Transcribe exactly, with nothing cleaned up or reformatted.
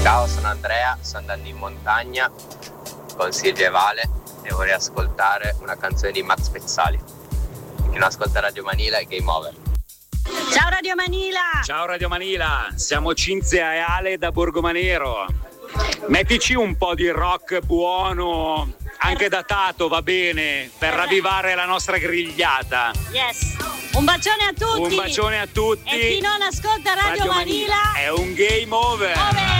Ciao, sono Andrea, sto andando in montagna con Silvia e Vale e vorrei ascoltare una canzone di Max Pezzali. Chi non ascolta Radio Manila è Game Over. Ciao Radio Manila! Ciao Radio Manila, siamo Cinzia e Ale da Borgomanero. Mettici un po' di rock buono, anche datato va bene, per ravvivare la nostra grigliata. Yes! Un bacione a tutti! Un bacione a tutti! E chi non ascolta Radio, Radio Manila, Manila è un game over! over.